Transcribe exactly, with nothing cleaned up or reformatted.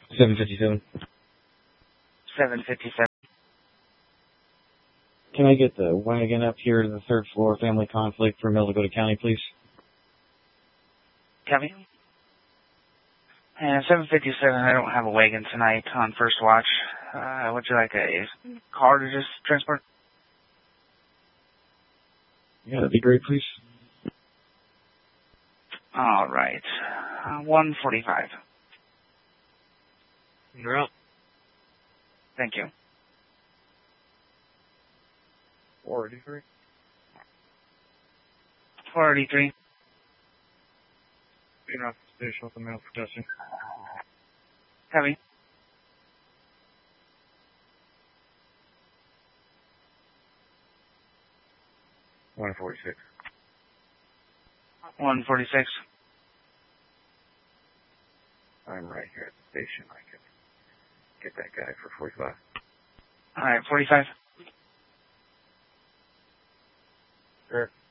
seven fifty-seven. seven fifty-seven. Can I get the wagon up here to the third floor, family conflict for Mildakota County, please? Copy. And seven fifty-seven, I don't have a wagon tonight on first watch. Uh, would you like a car to just transport? Yeah, that'd be great, please. All right. Uh, one forty-five. You're up. Thank you. four eighty-three. four eighty-three. You're not station with the mail production. Copy. one forty-six. one forty-six. I'm right here at the station. I can get that guy for forty-five. All right, forty-five. Sure.